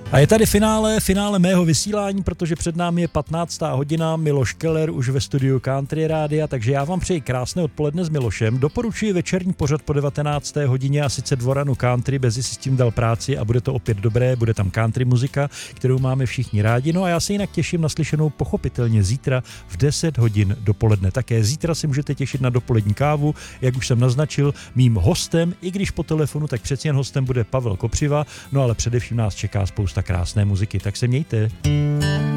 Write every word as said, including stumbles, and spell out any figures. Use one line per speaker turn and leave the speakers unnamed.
A je tady finále, finále mého vysílání, protože před námi je patnáctá hodina, Miloš Keller už ve studiu Country Rádia, takže já vám přeji krásné odpoledne s Milošem. Doporučuji večerní pořad po devatenácté hodině a sice Dvoranu Country, Bezi si s tím dal práci a bude to opět dobré, bude tam country muzika, kterou máme všichni rádi. No a já se jinak těším na slyšenou pochopitelně zítra v deset hodin dopoledne. Také zítra si můžete těšit na dopolední kávu, jak už jsem naznačil, mým hostem, i když po telefonu, tak přeci jen hostem bude Pavel Kopřiva, no ale především nás čeká spousta krásné muziky, tak se mějte.